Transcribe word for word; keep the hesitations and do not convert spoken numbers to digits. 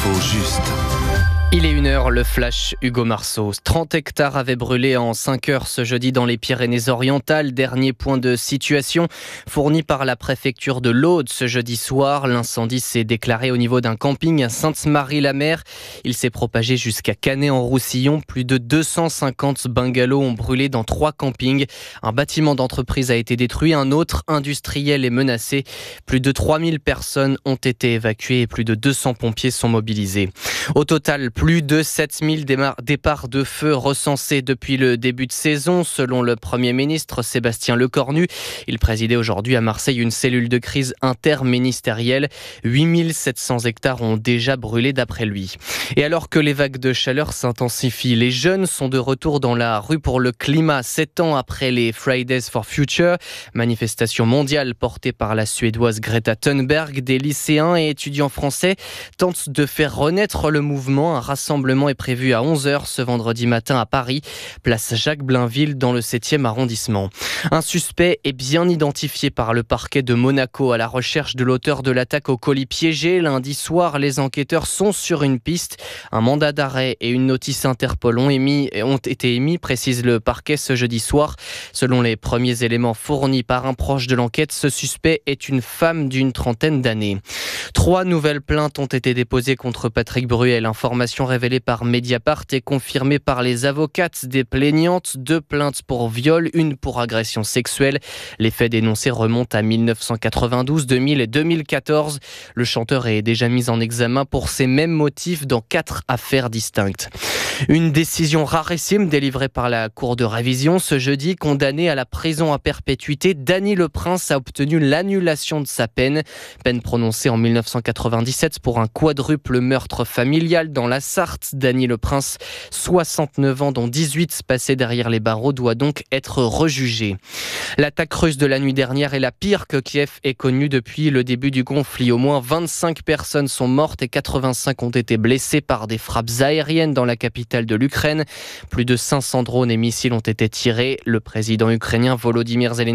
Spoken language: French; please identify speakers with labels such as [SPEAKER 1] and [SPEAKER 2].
[SPEAKER 1] L'info juste.
[SPEAKER 2] Il est une heure, le flash Hugo Marceau. trente hectares avaient brûlé en cinq heures ce jeudi dans les Pyrénées-Orientales. Dernier point de situation fourni par la préfecture de l'Aude ce jeudi soir. L'incendie s'est déclaré au niveau d'un camping à Sainte-Marie-la-Mer. Il s'est propagé jusqu'à Canet-en-Roussillon. Plus de deux cent cinquante bungalows ont brûlé dans trois campings. Un bâtiment d'entreprise a été détruit. Un autre industriel est menacé. Plus de trois mille personnes ont été évacuées et plus de deux cents pompiers sont mobilisés. Au total, plus de sept mille départs de feu recensés depuis le début de saison, selon le Premier ministre Sébastien Lecornu. Il présidait aujourd'hui à Marseille une cellule de crise interministérielle. huit mille sept cents hectares ont déjà brûlé d'après lui. Et alors que les vagues de chaleur s'intensifient, les jeunes sont de retour dans la rue pour le climat, sept ans après les Fridays for Future, manifestation mondiale portée par la Suédoise Greta Thunberg. Des lycéens et étudiants français tentent de faire renaître le mouvement. Un rassemblement est prévu à onze heures ce vendredi matin à Paris, place Jacques-Blainville dans le septième arrondissement. Un suspect est bien identifié par le parquet de Monaco à la recherche de l'auteur de l'attaque au colis piégé. Lundi soir, les enquêteurs sont sur une piste. Un mandat d'arrêt et une notice Interpol ont, émis, ont été émis, précise le parquet ce jeudi soir. Selon les premiers éléments fournis par un proche de l'enquête, ce suspect est une femme d'une trentaine d'années. Trois nouvelles plaintes ont été déposées contre Patrick Bruel. Information révélée par Mediapart et confirmée par les avocates des plaignantes. Deux plaintes pour viol, une pour agression sexuelle. Les faits dénoncés remontent à mille neuf cent quatre-vingt-douze, deux mille et deux mille quatorze. Le chanteur est déjà mis en examen pour ces mêmes motifs dans quatre affaires distinctes. Une décision rarissime délivrée par la Cour de révision ce jeudi. Condamné à la prison à perpétuité, Dany Le Prince a obtenu l'annulation de sa peine. Peine prononcée en mille neuf cent quatre-vingt-dix-sept pour un quadruple meurtre familial dans la Sarthe. Dany Le Prince, soixante-neuf ans dont dix-huit passés derrière les barreaux, doit donc être rejugé. L'attaque russe de la nuit dernière est la pire que Kiev ait connue depuis le début du conflit. Au moins vingt-cinq personnes sont mortes et quatre-vingt-cinq ont été blessées par des frappes aériennes dans la capitale de l'Ukraine. Plus de cinq cents drones et missiles ont été tirés. Le président ukrainien Volodymyr Zelensky